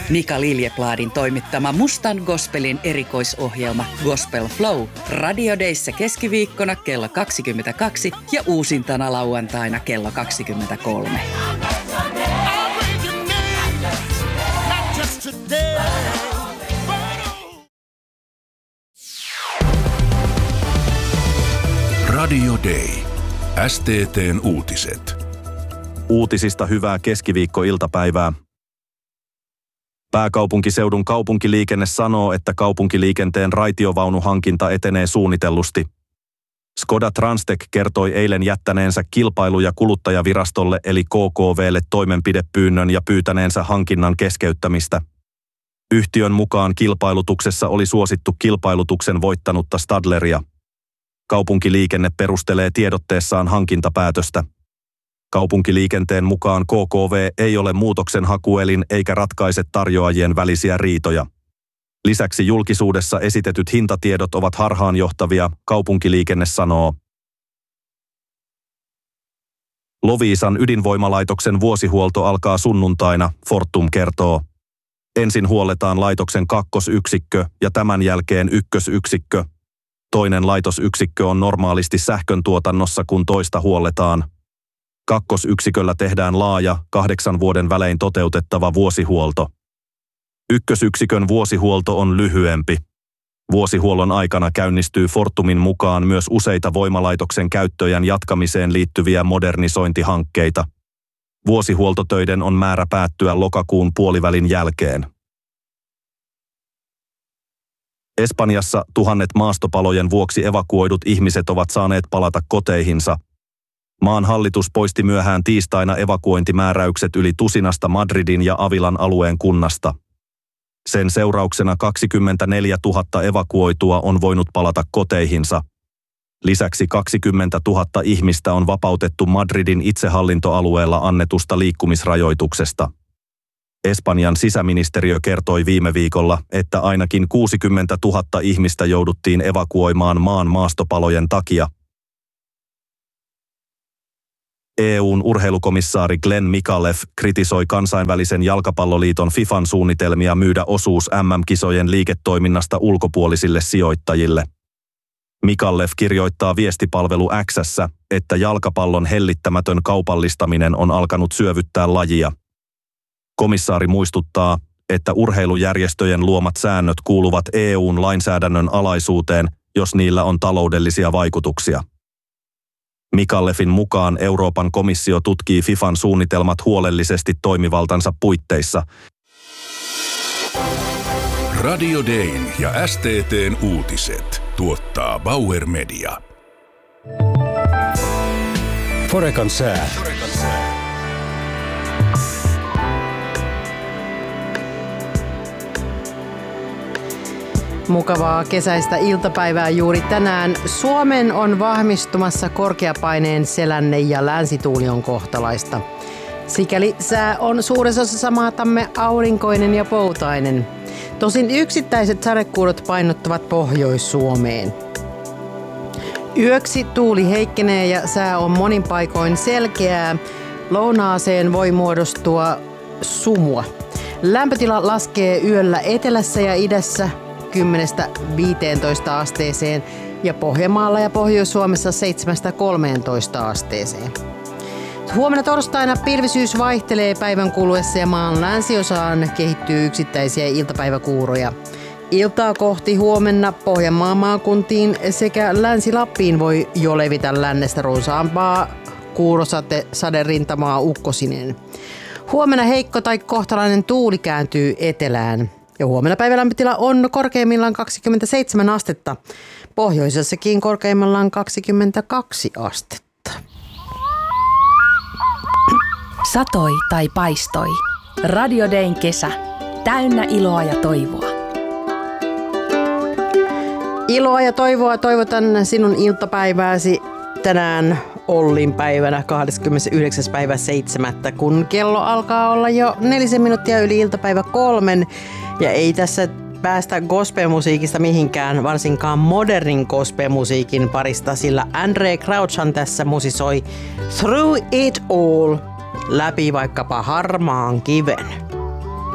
Mika Liljepladin toimittama Mustan Gospelin erikoisohjelma Gospel Flow Radio Dayssä keskiviikkona kello 22 ja uusintana lauantaina kello 23. Radio Day. STT:n uutiset. Uutisista hyvää keskiviikkoiltapäivää. Pääkaupunkiseudun kaupunkiliikenne sanoo, että kaupunkiliikenteen raitiovaunuhankinta etenee suunnitellusti. Skoda Transtech kertoi eilen jättäneensä kilpailu- ja kuluttajavirastolle eli KKV:lle toimenpidepyynnön ja pyytäneensä hankinnan keskeyttämistä. Yhtiön mukaan kilpailutuksessa oli suosittu kilpailutuksen voittanutta Stadleria. Kaupunkiliikenne perustelee tiedotteessaan hankintapäätöstä. Kaupunkiliikenteen mukaan KKV ei ole muutoksenhakuelin eikä ratkaise tarjoajien välisiä riitoja. Lisäksi julkisuudessa esitetyt hintatiedot ovat harhaanjohtavia, kaupunkiliikenne sanoo. Loviisan ydinvoimalaitoksen vuosihuolto alkaa sunnuntaina, Fortum kertoo. Ensin huolletaan laitoksen kakkosyksikkö ja tämän jälkeen ykkösyksikkö. Toinen laitosyksikkö on normaalisti sähköntuotannossa, kun toista huolletaan. Kakkosyksiköllä tehdään laaja, 8 vuoden välein toteutettava vuosihuolto. Ykkösyksikön vuosihuolto on lyhyempi. Vuosihuollon aikana käynnistyy Fortumin mukaan myös useita voimalaitoksen käyttöjen jatkamiseen liittyviä modernisointihankkeita. Vuosihuoltotöiden on määrä päättyä lokakuun puolivälin jälkeen. Espanjassa tuhannet maastopalojen vuoksi evakuoidut ihmiset ovat saaneet palata koteihinsa. Maan hallitus poisti myöhään tiistaina evakuointimääräykset yli tusinasta Madridin ja Avilan alueen kunnasta. Sen seurauksena 24 000 evakuoitua on voinut palata koteihinsa. Lisäksi 20 000 ihmistä on vapautettu Madridin itsehallintoalueella annetusta liikkumisrajoituksesta. Espanjan sisäministeriö kertoi viime viikolla, että ainakin 60 000 ihmistä jouduttiin evakuoimaan maan maastopalojen takia. EU:n urheilukomissaari Glenn Micallef kritisoi kansainvälisen jalkapalloliiton FIFAn suunnitelmia myydä osuus MM-kisojen liiketoiminnasta ulkopuolisille sijoittajille. Micallef kirjoittaa viestipalvelu X:ssä, että jalkapallon hellittämätön kaupallistaminen on alkanut syövyttää lajia. Komissaari muistuttaa, että urheilujärjestöjen luomat säännöt kuuluvat EU:n lainsäädännön alaisuuteen, jos niillä on taloudellisia vaikutuksia. Micallefin mukaan Euroopan komissio tutkii FIFAn suunnitelmat huolellisesti toimivaltansa puitteissa. Radio Dayn ja STT:n uutiset tuottaa Bauer Media. Forekan sää. Mukavaa kesäistä iltapäivää juuri tänään. Suomen on vahvistumassa korkeapaineen selänne ja länsituuli on kohtalaista. Sikäli sää on suuressa osassa maatamme aurinkoinen ja poutainen. Tosin yksittäiset sadekuurot painottuvat Pohjois-Suomeen. Yöksi tuuli heikkenee ja sää on monin paikoin selkeää. Lounaaseen voi muodostua sumua. Lämpötila laskee yöllä etelässä ja idässä 10–15 asteeseen ja Pohjanmaalla ja Pohjois-Suomessa 7–13 asteeseen. Huomenna torstaina pilvisyys vaihtelee päivän kuluessa ja maan länsiosaan kehittyy yksittäisiä iltapäiväkuuroja. Iltaa kohti huomenna Pohjanmaan maakuntiin sekä Länsi-Lappiin voi jo levitä lännestä runsaampaa kuurosaderintamaa ukkosinen. Huomenna heikko tai kohtalainen tuuli kääntyy etelään. Ja huomenna päivälämpötila on korkeimmillaan 27 astetta. Pohjoisessakin korkeimmillaan 22 astetta. Satoi tai paistoi. Radio Dayn kesä. Täynnä iloa ja toivoa. Iloa ja toivoa toivotan sinun iltapäivääsi tänään Ollin päivänä 29.7. kun kello alkaa olla jo 4 minuuttia yli iltapäivä 3. Ja ei tässä päästä gospelmusiikista mihinkään, varsinkaan modernin gospelmusiikin parista, sillä Andre Crouchhan tässä musisoi Through It All läpi vaikkapa harmaan kiven.